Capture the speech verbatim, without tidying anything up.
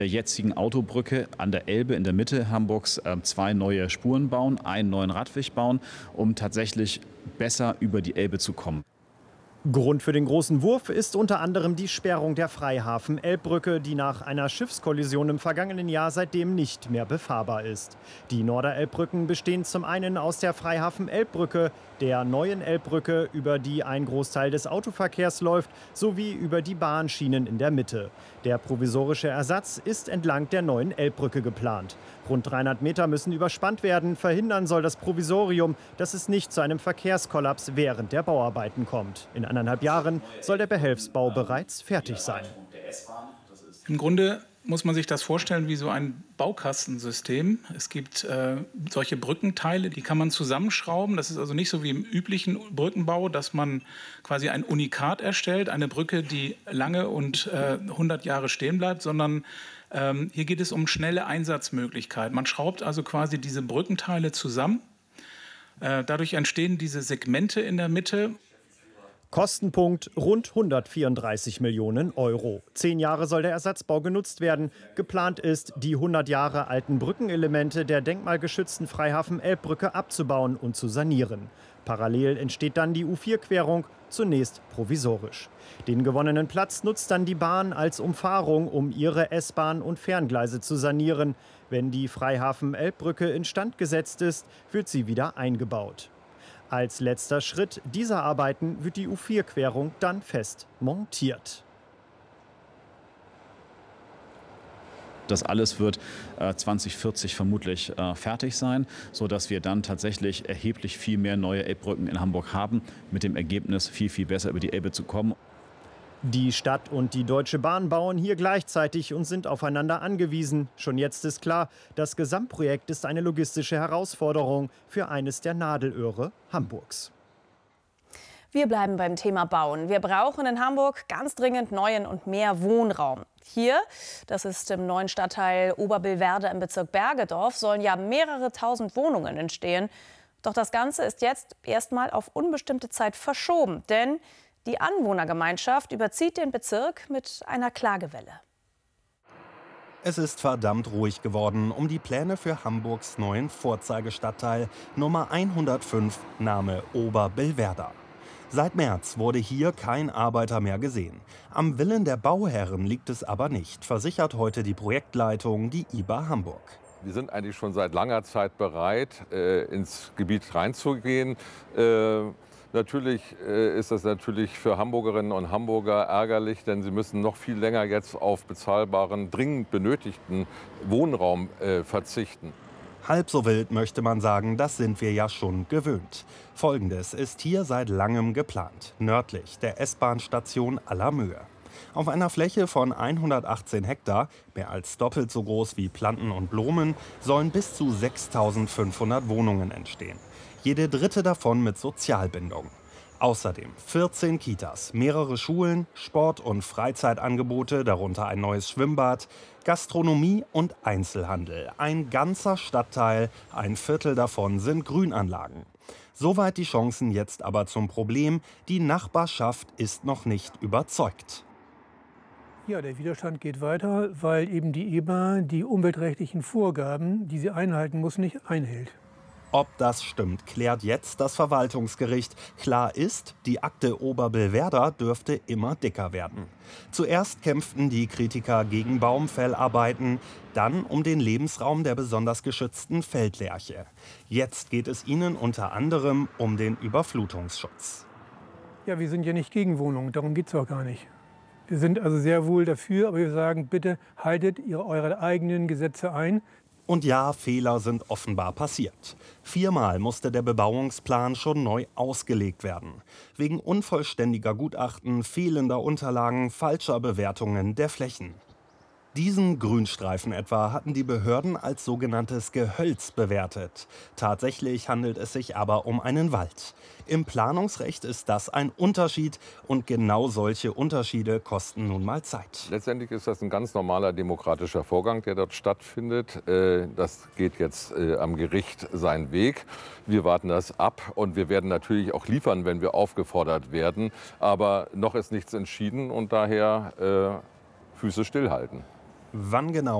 Der jetzigen Autobrücke an der Elbe in der Mitte Hamburgs äh, zwei neue Spuren bauen, einen neuen Radweg bauen, um tatsächlich besser über die Elbe zu kommen. Grund für den großen Wurf ist unter anderem die Sperrung der Freihafen-Elbbrücke, die nach einer Schiffskollision im vergangenen Jahr seitdem nicht mehr befahrbar ist. Die Norderelbbrücken bestehen zum einen aus der Freihafen-Elbbrücke, der neuen Elbbrücke, über die ein Großteil des Autoverkehrs läuft, sowie über die Bahnschienen in der Mitte. Der provisorische Ersatz ist entlang der neuen Elbbrücke geplant. Rund dreihundert Meter müssen überspannt werden. Verhindern soll das Provisorium, dass es nicht zu einem Verkehrskollaps während der Bauarbeiten kommt. In anderthalb Jahren soll der Behelfsbau bereits fertig sein. Im Grunde muss man sich das vorstellen wie so ein Baukastensystem. Es gibt äh, solche Brückenteile, die kann man zusammenschrauben. Das ist also nicht so wie im üblichen Brückenbau, dass man quasi ein Unikat erstellt, eine Brücke, die lange und äh, hundert Jahre stehen bleibt, sondern ähm, hier geht es um schnelle Einsatzmöglichkeiten. Man schraubt also quasi diese Brückenteile zusammen. Äh, dadurch entstehen diese Segmente in der Mitte. Kostenpunkt rund hundertvierunddreißig Millionen Euro. Zehn Jahre soll der Ersatzbau genutzt werden. Geplant ist, die hundert Jahre alten Brückenelemente der denkmalgeschützten Freihafen-Elbbrücke abzubauen und zu sanieren. Parallel entsteht dann die U vier Querung, zunächst provisorisch. Den gewonnenen Platz nutzt dann die Bahn als Umfahrung, um ihre S-Bahn- und Ferngleise zu sanieren. Wenn die Freihafen-Elbbrücke instand gesetzt ist, wird sie wieder eingebaut. Als letzter Schritt dieser Arbeiten wird die U vier Querung dann fest montiert. Das alles wird äh, zwanzig vierzig vermutlich äh, fertig sein, sodass wir dann tatsächlich erheblich viel mehr neue Elbbrücken in Hamburg haben, mit dem Ergebnis, viel, viel besser über die Elbe zu kommen. Die Stadt und die Deutsche Bahn bauen hier gleichzeitig und sind aufeinander angewiesen. Schon jetzt ist klar, das Gesamtprojekt ist eine logistische Herausforderung für eines der Nadelöhre Hamburgs. Wir bleiben beim Thema Bauen. Wir brauchen in Hamburg ganz dringend neuen und mehr Wohnraum. Hier, das ist im neuen Stadtteil Oberbillwerder im Bezirk Bergedorf, sollen ja mehrere tausend Wohnungen entstehen. Doch das Ganze ist jetzt erstmal auf unbestimmte Zeit verschoben, denn die Anwohnergemeinschaft überzieht den Bezirk mit einer Klagewelle. Es ist verdammt ruhig geworden um die Pläne für Hamburgs neuen Vorzeigestadtteil Nummer hundertfünf, Name Oberbillwerder. Seit März wurde hier kein Arbeiter mehr gesehen. Am Willen der Bauherren liegt es aber nicht, versichert heute die Projektleitung, die I B A Hamburg. Wir sind eigentlich schon seit langer Zeit bereit, äh, ins Gebiet reinzugehen. Äh, Natürlich äh, ist das natürlich für Hamburgerinnen und Hamburger ärgerlich, denn sie müssen noch viel länger jetzt auf bezahlbaren, dringend benötigten Wohnraum äh, verzichten. Halb so wild möchte man sagen, das sind wir ja schon gewöhnt. Folgendes ist hier seit langem geplant, nördlich der S-Bahn-Station Allermöhe. Auf einer Fläche von hundertachtzehn Hektar, mehr als doppelt so groß wie Planten und Blumen, sollen bis zu sechstausendfünfhundert Wohnungen entstehen. Jede dritte davon mit Sozialbindung. Außerdem vierzehn Kitas, mehrere Schulen, Sport- und Freizeitangebote, darunter ein neues Schwimmbad, Gastronomie und Einzelhandel. Ein ganzer Stadtteil, ein Viertel davon sind Grünanlagen. Soweit die Chancen, jetzt aber zum Problem: Die Nachbarschaft ist noch nicht überzeugt. Ja, der Widerstand geht weiter, weil eben die E B A die umweltrechtlichen Vorgaben, die sie einhalten muss, nicht einhält. Ob das stimmt, klärt jetzt das Verwaltungsgericht. Klar ist, die Akte Oberbillwerder dürfte immer dicker werden. Zuerst kämpften die Kritiker gegen Baumfellarbeiten, dann um den Lebensraum der besonders geschützten Feldlerche. Jetzt geht es ihnen unter anderem um den Überflutungsschutz. Ja, wir sind ja nicht gegen Wohnungen, darum geht es auch gar nicht. Wir sind also sehr wohl dafür, aber wir sagen, bitte haltet ihr eure eigenen Gesetze ein. Und ja, Fehler sind offenbar passiert. Viermal musste der Bebauungsplan schon neu ausgelegt werden. Wegen unvollständiger Gutachten, fehlender Unterlagen, falscher Bewertungen der Flächen. Diesen Grünstreifen etwa hatten die Behörden als sogenanntes Gehölz bewertet. Tatsächlich handelt es sich aber um einen Wald. Im Planungsrecht ist das ein Unterschied und genau solche Unterschiede kosten nun mal Zeit. Letztendlich ist das ein ganz normaler demokratischer Vorgang, der dort stattfindet. Das geht jetzt am Gericht seinen Weg. Wir warten das ab und wir werden natürlich auch liefern, wenn wir aufgefordert werden. Aber noch ist nichts entschieden und daher äh, Füße stillhalten. Wann genau